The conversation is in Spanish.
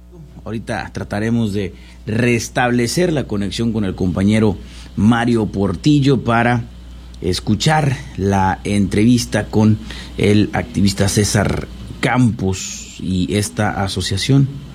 Ahorita trataremos de restablecer la conexión con el compañero Mario Portillo para escuchar la entrevista con el activista César Campos y esta asociación